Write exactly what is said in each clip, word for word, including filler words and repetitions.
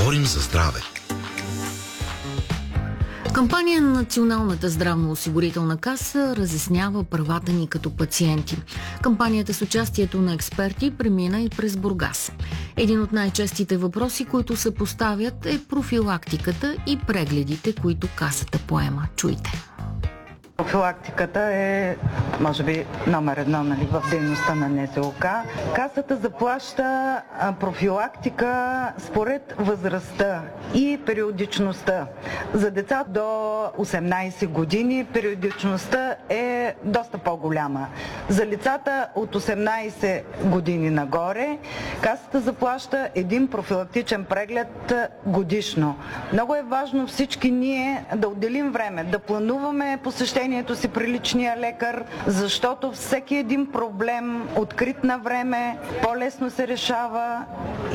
Говорим за здраве. Кампания на Националната здравноосигурителна каса разяснява правата ни като пациенти. Кампанията с участието на експерти премина и през Бургас. Един от най-честите въпроси, които се поставят, е профилактиката и прегледите, които касата поема. Чуйте. Профилактиката е, може би, номер едно, нали, в дейността на НЗОК. Касата заплаща профилактика според възрастта и периодичността. За деца до осемнайсет години периодичността е доста по-голяма. За лицата от осемнайсет години нагоре касата заплаща един профилактичен преглед годишно. Много е важно всички ние да отделим време, да плануваме посещение си при личния лекар, защото всеки един проблем, открит на време, по-лесно се решава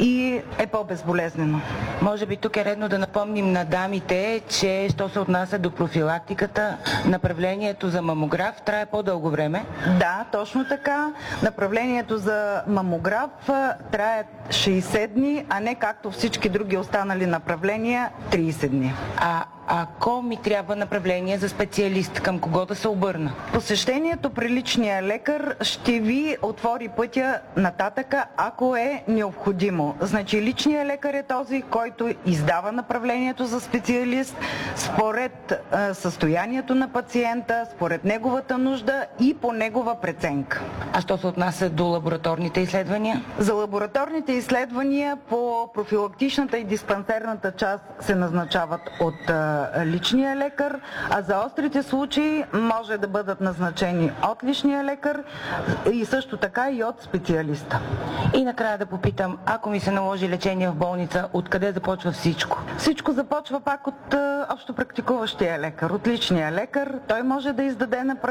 и е по-безболезнено. Може би тук е редно да напомним на дамите, че що се отнася до профилактиката, направлението за мамограф трае по-дълго време. Да, точно така. Направлението за мамограф трае шейсет дни, а не както всички други останали направления трийсет дни. А ако ми трябва направление за специалист, към кого да се обърна? Посещението при личния лекар ще ви отвори пътя нататъка, ако е необходимо. Значи личният лекар е този, който издава направлението за специалист според е, състоянието на пациента, според неговата нужда и по негова преценка. А що се отнася до лабораторните изследвания? За лабораторните изследвания по профилактичната и диспансерната част се назначават от е, личния лекар, а за острите случаи може да бъдат назначени от личния лекар и също така и от специалиста. И накрая да попитам, ако ми се наложи лечение в болница, откъде започва всичко? Всичко започва пак от общопрактикуващия лекар, от личния лекар. Той може да издаде направление